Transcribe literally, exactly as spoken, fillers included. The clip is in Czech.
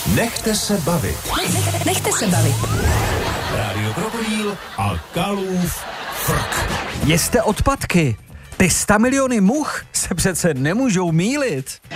Nechte se bavit. Nech, nechte se bavit. Rádio Krokodýl a Kalův frk. Jeste odpadky. Ty sta miliony much se přece nemůžou mýlit.